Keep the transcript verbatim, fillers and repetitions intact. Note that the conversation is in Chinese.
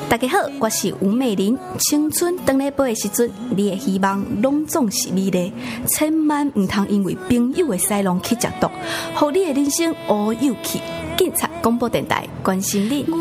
大家好，我是吴美玲。青春等来飞的时阵，你的希望拢总是美丽，千万唔通因为朋友的西郎去食毒，互你的人生乌有去。警察广播电台关心你。